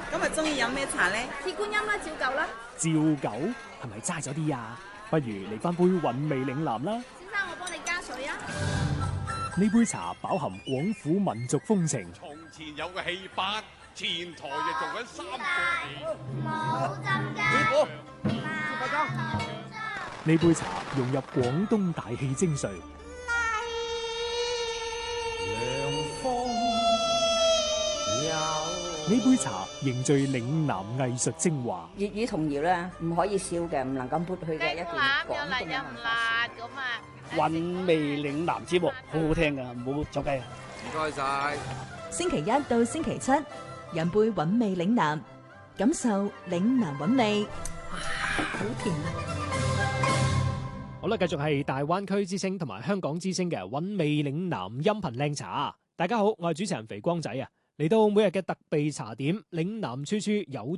今日中意飲咩茶呢？ 鐵觀音啦，照舊啦。 照舊係咪齋咗啲啊？不如嚟翻杯韻味嶺南啦。 先生，我幫你加水啊。 呢杯茶飽含廣府民族風情。 從前有個戲班，前台就做緊三個戲。 冇浸雞。 呢杯茶融入廣東大戲精髓。呢杯茶凝聚嶺南藝術精華。 粵語童謠咧，唔可以笑嘅，唔能夠抹去嘅一段廣東嘅文化。 韻味嶺南節目好好聽㗎，唔好走雞啊！ 唔該晒。 星期一到星期七，飲杯韻味嶺南，感受嶺南韻味。哇，好甜啊！ 好啦，繼續係大灣區之聲同埋香港之聲嘅韻味嶺南音頻靚茶。大家好，我係主持人肥光仔啊！嚟到每日嘅特備茶點，嶺南處處有